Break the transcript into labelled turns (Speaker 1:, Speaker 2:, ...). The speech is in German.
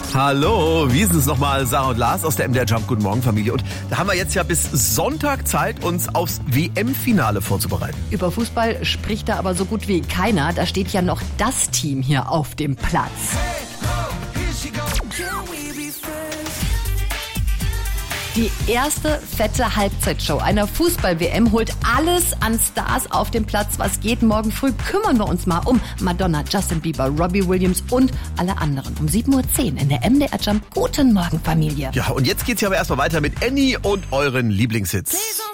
Speaker 1: Hallo, wie ist es nochmal? Sarah und Lars aus der MDR Jump. Guten Morgen, Familie. Und da haben wir jetzt ja bis Sonntag Zeit, uns aufs WM-Finale vorzubereiten.
Speaker 2: Über Fußball spricht da aber so gut wie keiner. Da steht ja noch das Team hier auf dem Platz. Die erste fette Halbzeitshow einer Fußball-WM holt alles an Stars auf den Platz, was geht. Morgen früh kümmern wir uns mal um Madonna, Justin Bieber, Robbie Williams und alle anderen. Um 7:10 Uhr in der MDR Jump. Guten Morgen, Familie.
Speaker 1: Ja, und jetzt geht's ja aber erstmal weiter mit Annie und euren Lieblingshits.